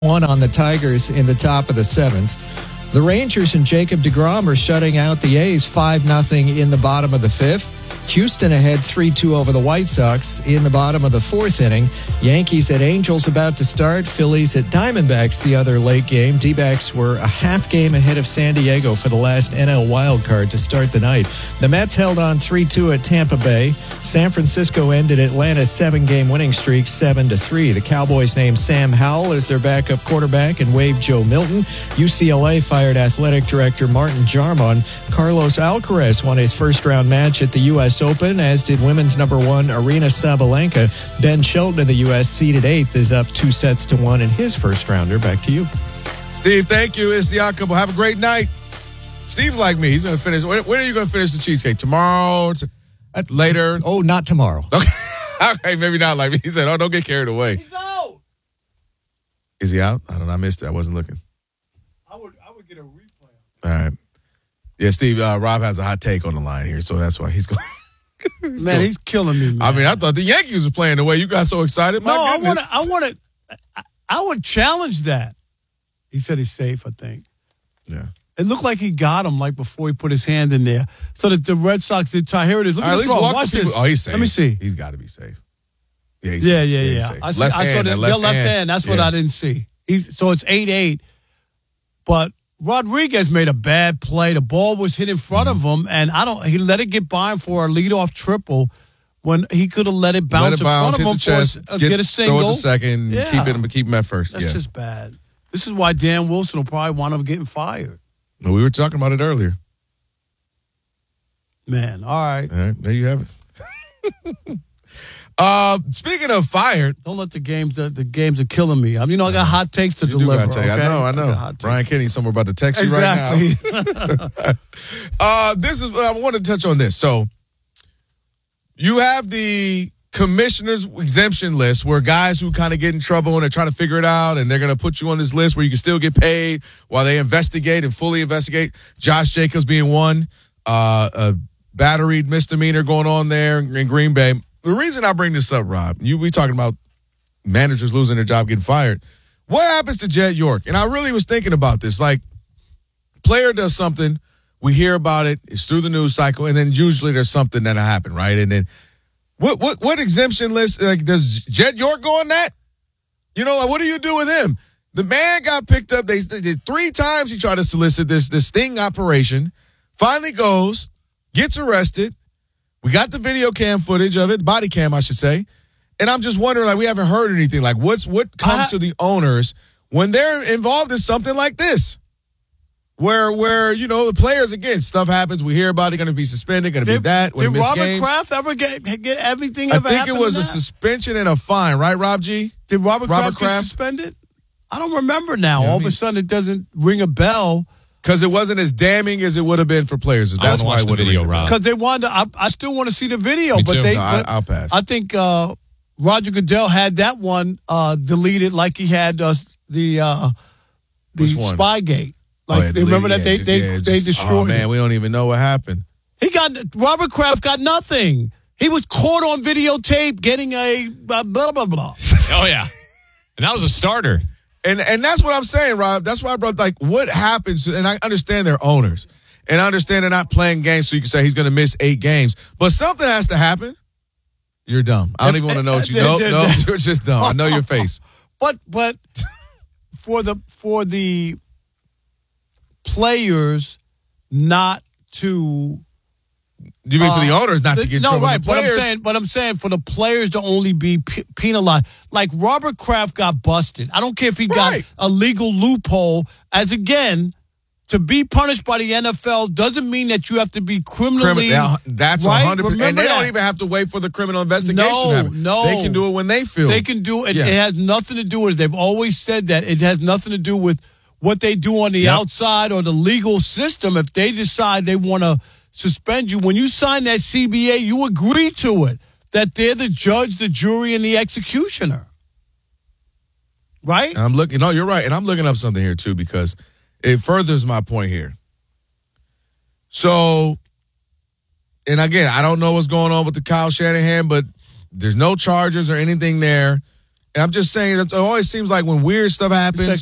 1 on the Tigers in the top of the 7th. The Rangers and Jacob deGrom are shutting out the A's 5-0 in the bottom of the 5th. Houston ahead 3-2 over the White Sox in the bottom of the 4th inning. Yankees at Angels about to start. Phillies at Diamondbacks the other late game. D-backs were a half game ahead of San Diego for the last NL wildcard to start the night. The Mets held on 3-2 at Tampa Bay. San Francisco ended Atlanta's 7-game winning streak 7-3. The Cowboys named Sam Howell as their backup quarterback and waived Joe Milton. UCLA fired athletic director Martin Jarmon. Carlos Alcaraz won his first-round match at the U.S. Open, as did women's number 1 Aryna Sabalenka. Ben Shelton of the U.S. seeded 8th is up 2-1 in his first rounder. Back to you. Steve, thank you. It's the Yakubu. Have a great night. Steve's like me. He's going to finish. When are you going to finish the cheesecake? Tomorrow? Later? Oh, not tomorrow. Okay, maybe not like me. He said, don't get carried away. He's out. Is he out? I don't know. I missed it. I wasn't looking. I would get a replay. All right. Yeah, Steve, Rob has a hot take on the line here, so that's why he's going. Man, he's killing me, man. I mean, I thought the Yankees were playing the way you got so excited. My goodness. I would challenge that. He said he's safe, I think. Yeah. It looked like he got him like before he put his hand in there. So that the Red Sox did tie. Here it is. Look at the throw. Watch this. Oh, he's safe. Let me see. He's got to be safe. Yeah, he's safe. Yeah. He's safe. I saw that left hand. That's what I didn't see. So it's 8-8. But Rodriguez made a bad play. The ball was hit in front of him, and he let it get by him for a leadoff triple when he could have let it bounce in front of him get a single. Throw it to second, keep him at first. That's just bad. This is why Dan Wilson will probably wind up getting fired. Well, we were talking about it earlier. Man, all right. There you have it. Speaking of fired, don't let the games are killing me. I got hot takes to deliver. Okay? I know. Brian Kenny's somewhere about to text you right now. This is I wanted to touch on this. So you have the commissioner's exemption list where guys who kind of get in trouble and they're trying to figure it out, and they're going to put you on this list where you can still get paid while they investigate and fully investigate. Josh Jacobs being one, a battery misdemeanor going on there in Green Bay. The reason I bring this up, Rob, we talking about managers losing their job, getting fired. What happens to Jed York? And I really was thinking about this. Like, player does something, we hear about it, it's through the news cycle, and then usually there's something that'll happen, right? And then what exemption list, does Jed York go on that? What do you do with him? The man got picked up. They did 3 times he tried to solicit this sting operation, finally goes, gets arrested. We got the video cam footage of it, body cam, I should say. And I'm just wondering, we haven't heard anything. What comes to the owners when they're involved in something like this? Where the players, again, stuff happens. We hear about it, going to be suspended, going to be that. Did Robert Kraft ever get everything ever happen? I think it was a suspension and a fine, right, Rob G? Did Robert Kraft get suspended? I don't remember now. All of a sudden, it doesn't ring a bell. Because it wasn't as damning as it would have been for players. That's why I the video, Rob. Because they wanted to, I still want to see the video. Me but too. I'll pass. I think Roger Goodell had that one deleted like he had the Spygate. Remember that they destroyed Oh, man, we don't even know what happened. Robert Kraft got nothing. He was caught on videotape getting a blah, blah, blah. Oh, yeah. And that was a starter. And that's what I'm saying, Rob. That's why I brought, what happens, and I understand they're owners, and I understand they're not playing games so you can say he's going to miss 8 games, but something has to happen. You're dumb. I don't even want to know what you know. No, you're just dumb. I know your face. But for the players not to... You mean for the owners not to get in trouble? No, right. Players, but I'm saying for the players to only be penalized. Like Robert Kraft got busted. I don't care if he got a legal loophole. As again, to be punished by the NFL doesn't mean that you have to be criminally. That's 100%. And they don't even have to wait for the criminal investigation. No. They can do it when they feel. They can do it. Yeah. It has nothing to do with it. They've always said that. It has nothing to do with what they do on the outside or the legal system. If they decide they want to suspend you, when you sign that CBA, you agree to it, that they're the judge, the jury, and the executioner. Right? I'm looking. No, you're right. And I'm looking up something here, too, because it furthers my point here. So, and again, I don't know what's going on with the Kyle Shanahan, but there's no charges or anything there. And I'm just saying, it always seems like when weird stuff happens,